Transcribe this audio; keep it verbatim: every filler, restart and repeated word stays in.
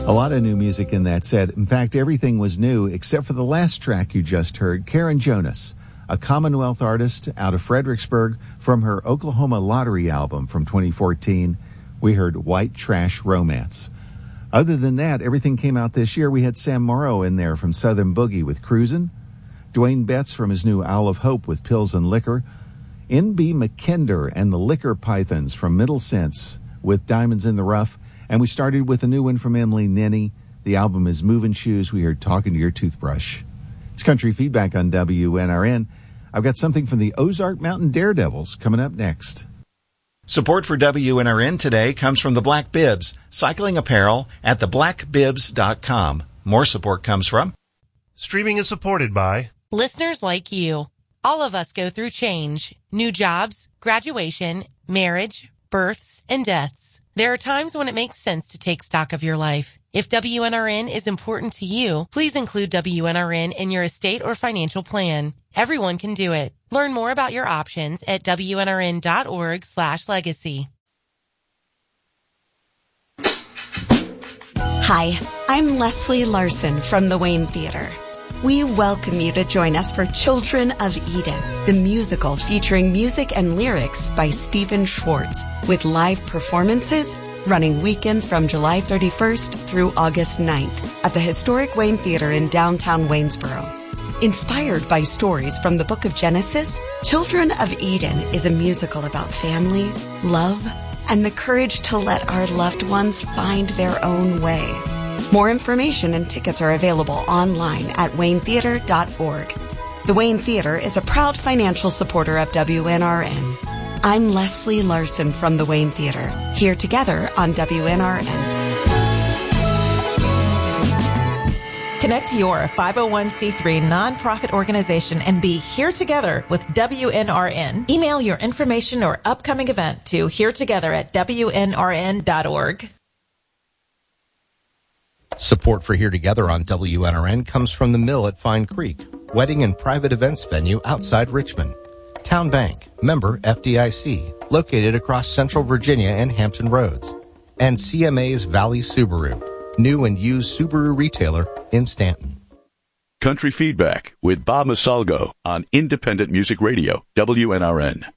A lot of new music in that set. In fact, everything was new except for the last track you just heard, Karen Jonas, a Commonwealth artist out of Fredericksburg, from her Oklahoma Lottery album from twenty fourteen. We heard White Trash Romance. Other than that, everything came out this year. We had Sam Morrow in there from Southern Boogie with Cruisin', Dwayne Betts from his new Owl of Hope with Pills and Liquor, N B McKinder and the Liquor Pythons from Middle Sense with Diamonds in the Rough, and we started with a new one from Emily Nenny. The album is Moving Shoes. We heard Talking to Your Toothbrush. It's Country Feedback on W N R N. I've got something from the Ozark Mountain Daredevils coming up next. Support for W N R N today comes from the Black Bibs, cycling apparel at the black bibs dot com. More support comes from... Streaming is supported by... listeners like you. All of us go through change, new jobs, graduation, marriage, births, and deaths. There are times when it makes sense to take stock of your life. If W N R N is important to you, please include W N R N in your estate or financial plan. Everyone can do it. Learn more about your options at W N R N dot org slash legacy. Hi, I'm Leslie Larson from the Wayne Theater. We welcome you to join us for Children of Eden, the musical featuring music and lyrics by Stephen Schwartz, with live performances running weekends from July thirty-first through August ninth at the historic Wayne Theater in downtown Waynesboro. Inspired by stories from the book of Genesis, Children of Eden is a musical about family, love, and the courage to let our loved ones find their own way. More information and tickets are available online at wayne theater dot org. The Wayne Theater is a proud financial supporter of W N R N. I'm Leslie Larson from the Wayne Theater, here together on W N R N. Connect your five oh one c three nonprofit organization and be here together with W N R N. Email your information or upcoming event to here together at W N R N dot org. Support for Here Together on W N R N comes from the Mill at Fine Creek, wedding and private events venue outside Richmond. Town Bank, member F D I C, located across Central Virginia and Hampton Roads. And C M A's Valley Subaru, new and used Subaru retailer in Stanton. Country Feedback with Bob Masalgo on Independent Music Radio, W N R N.